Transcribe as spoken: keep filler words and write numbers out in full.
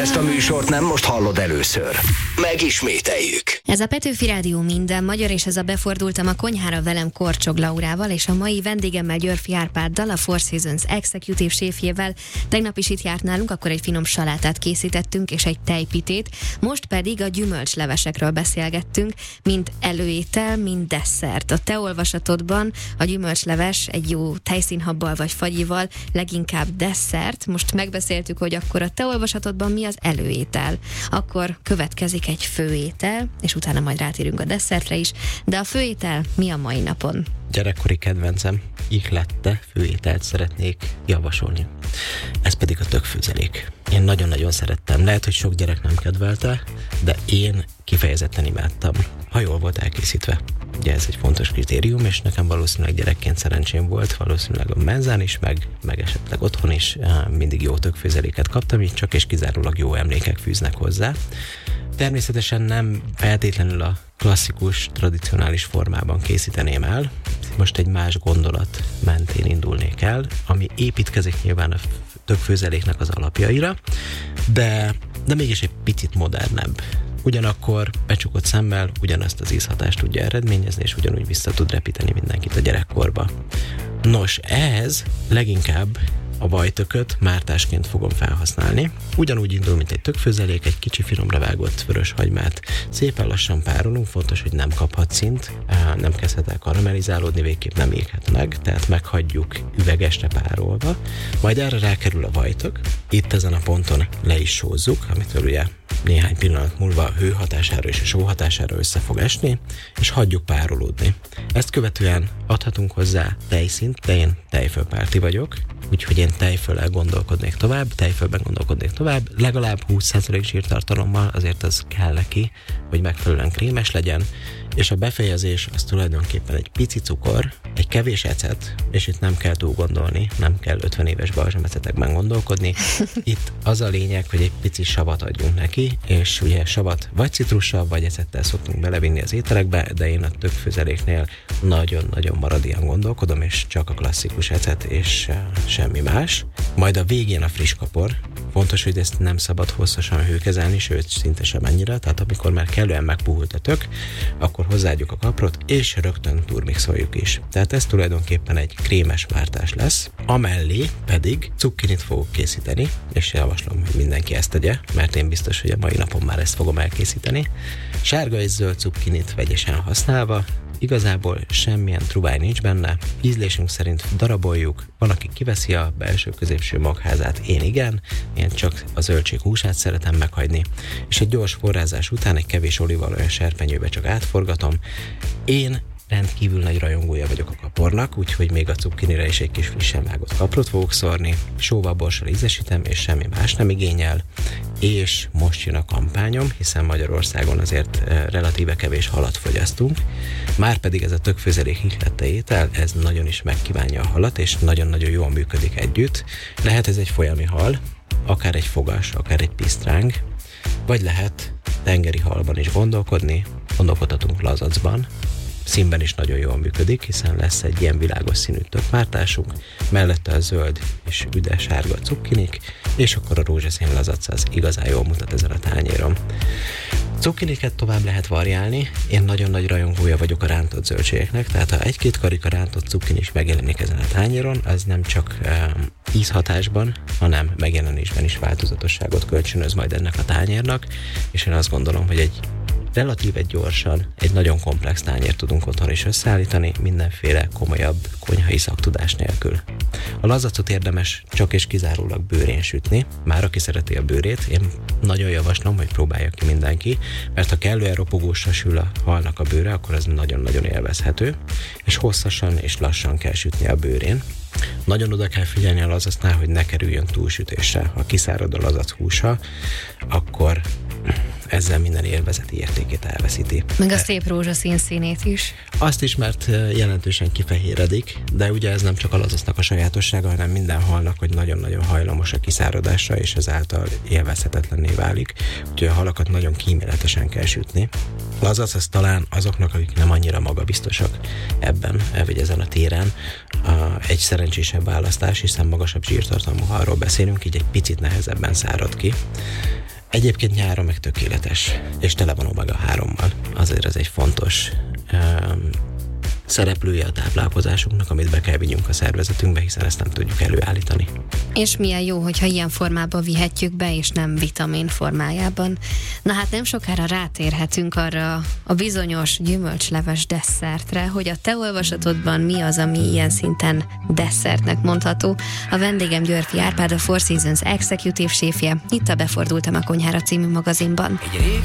Ezt a műsort nem most hallod először. Megismételjük. Ez a Petőfi Rádió minden magyar, és ez a Befordultam a konyhára velem Korcsog Laurával, és a mai vendégemmel Györfi Árpáddal, a Four Seasons Executive séfjével. Tegnap is itt járt nálunk, akkor egy finom salátát készítettünk, és egy tejpitét. Most pedig a gyümölcslevesekről beszélgettünk, mint előétel, mint desszert. A te olvasatodban a gyümölcsleves egy jó tejszínhabbal vagy fagyival leginkább desszert. Most megbeszéltük, hogy akkor a te olvasatodban mi az előétel. Akkor következik egy főétel, és utána majd rátérünk a desszertre is, de a főétel mi a mai napon? Gyerekkori kedvencem, ihlette főételt szeretnék javasolni. Ez pedig a tökfőzelék. Én nagyon-nagyon szerettem. Lehet, hogy sok gyerek nem kedvelte, de én kifejezetten imádtam, ha jól volt elkészítve. Ugye ez egy fontos kritérium, és nekem valószínűleg gyerekként szerencsém volt, valószínűleg a menzán is, meg, meg esetleg otthon is mindig jó tökfőzeléket kaptam, így csak és kizárólag jó emlékek fűznek hozzá. Természetesen nem feltétlenül a klasszikus, tradicionális formában készíteném el. Most egy más gondolat mentén indulnék el, ami építkezik nyilván a tökfőzeléknek az alapjaira, de, de mégis egy picit modernebb. Ugyanakkor becsukott szemmel ugyanazt az ízhatást tudja eredményezni, és ugyanúgy vissza tud repíteni mindenkit a gyerekkorba. Nos, ehhez leginkább a vajtököt mártásként fogom felhasználni. Ugyanúgy indul, mint egy tökfőzelék, egy kicsi finomra vágott vörös hagymát szépen lassan párolunk, fontos, hogy nem kaphat színt, nem kezdhet el karamellizálódni, végképp nem éghet meg, tehát meghagyjuk üvegesre párolva, majd erre rákerül a vajtök, itt ezen a ponton le is sózzuk, amitől ugye néhány pillanat múlva a hő hatására és a só hatására össze fog esni, és hagyjuk párolódni. Ezt követően adhatunk hozzá tejszínt, de én tejfölpárti vagyok, úgyhogy én tejföllel gondolkodnék tovább, tejfölben gondolkodnék tovább, legalább húsz százalék zsírtartalommal, azért az kell neki, hogy megfelelően krémes legyen, és a befejezés az tulajdonképpen egy pici cukor, egy kevés ecet, és itt nem kell túl gondolni, nem kell ötven éves balzsamecetekben gondolkodni. Itt az a lényeg, hogy egy pici savat adjunk neki, és ugye savat vagy citrussal, vagy ecettel szoktunk belevinni az ételekbe, de én a tökfőzeléknél nagyon-nagyon maradian gondolkodom, és csak a klasszikus ecet, és semmi más. Majd a végén a friss kapor. Fontos, hogy ezt nem szabad hosszasan hőkezelni, sőt, szinte sem ennyire, tehát amikor már kellően megpuhult a tök, akkor hozzáadjuk a kaprot, és rögtön turmixoljuk is. Tehát ez tulajdonképpen egy krémes mártás lesz. Amellé pedig cukkinit fogok készíteni, és javaslom, hogy mindenki ezt tegye, mert én biztos, hogy a mai napon már ezt fogom elkészíteni. Sárga és zöld cukkinit vegyesen használva, igazából semmilyen trubáj nincs benne, ízlésünk szerint daraboljuk, van, aki kiveszi a belső-középső magházát, én igen, én csak a zöldség húsát szeretem meghagyni, és egy gyors forrázás után egy kevés olívaolaj serpenyőbe csak átforgatom. Én rendkívül nagy rajongója vagyok a kapornak, úgyhogy még a cukkinire is egy kis frissen vágott kaprot fogok szórni, sóval, borssal ízesítem, és semmi más nem igényel, és most jön a kampányom, hiszen Magyarországon azért relatíve kevés halat fogyasztunk, márpedig ez a tökfőzelék ihlette étel, ez nagyon is megkívánja a halat, és nagyon-nagyon jól működik együtt. Lehet ez egy folyami hal, akár egy fogas, akár egy pisztráng, vagy lehet tengeri halban is gondolkodni, gondolkodhatunk lazacban, színben is nagyon jól működik, hiszen lesz egy ilyen világos színű tökmártásunk, mellette a zöld és üde sárga cukkinik, és akkor a rózsaszín lazac az igazán jól mutat ezen a tányéron. Cukkiniket tovább lehet variálni, én nagyon nagy rajongója vagyok a rántott zöldségeknek, tehát ha egy-két karika rántott cukkini is megjelenik ezen a tányéron, az nem csak um, ízhatásban, hanem megjelenésben is változatosságot kölcsönöz majd ennek a tányérnak, és én azt gondolom, hogy egy relatíve gyorsan egy nagyon komplex tányért tudunk otthon is összeállítani, mindenféle komolyabb konyhai szaktudás nélkül. A lazacot érdemes csak és kizárólag bőrén sütni, már aki szereti a bőrét, én nagyon javaslom, hogy próbálja ki mindenki, mert ha kellően ropogósra sül a halnak a bőre, akkor ez nagyon-nagyon élvezhető, és hosszasan és lassan kell sütni a bőrén. Nagyon oda kell figyelni a lazacnál, hogy ne kerüljön túlsütésre. Ha kiszárad a lazac húsa, akkor ezzel minden élvezeti értékét elveszíti. Meg a szép rózsaszín színét is. Azt is, mert jelentősen kifehéredik, de ugye ez nem csak a lazacnak a sajátossága, hanem minden halnak, hogy nagyon-nagyon hajlamos a kiszáradásra, és ezáltal élvezhetetlenné válik. Úgyhogy a halakat nagyon kíméletesen kell sütni. Lazac az talán azoknak, akik nem annyira magabiztosak ebben, vagy ezen a téren, egy szerencsésebb választás, hiszen magasabb zsírtartalmú halról beszélünk, így egy picit nehezebben szárad ki. Egyébként nyáron meg tökéletes, és tele van omega hárommal. Azért ez egy fontos um, szereplője a táplálkozásunknak, amit be kell vigyünk a szervezetünkbe, hiszen ezt nem tudjuk előállítani. És milyen jó, hogyha ilyen formában vihetjük be, és nem vitamin formájában. Na hát nem sokára rátérhetünk arra a bizonyos gyümölcsleves desszertre, hogy a te olvasatodban mi az, ami ilyen szinten desszertnek mondható. A vendégem Györffy Árpád, a Four Seasons Executive séfje, itt a Befordultam a konyhára című magazinban. Egy régi